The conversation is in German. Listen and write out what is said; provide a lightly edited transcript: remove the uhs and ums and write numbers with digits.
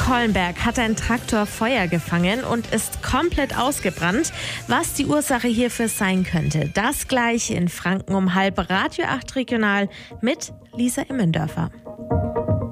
Collenberg hat ein Traktor Feuer gefangen und ist komplett ausgebrannt. Was die Ursache hierfür sein könnte, das gleich in Franken um halb. Radio 8 Regional mit Lisa Immendörfer.